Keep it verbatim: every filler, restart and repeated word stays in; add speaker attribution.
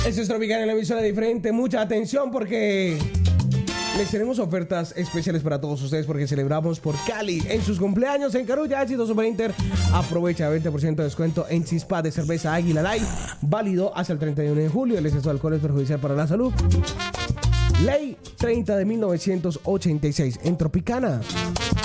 Speaker 1: Eso es Tropicana en la emisora diferente. Mucha atención porque les tenemos ofertas especiales para todos ustedes porque celebramos por Cali en sus cumpleaños en Carulla, Éxito Super Inter. Aprovecha veinte por ciento de descuento en Chispa de cerveza Águila Light, válido hasta el treinta y uno de julio. El exceso de alcohol es perjudicial para la salud. Ley treinta de mil novecientos ochenta y seis en Tropicana.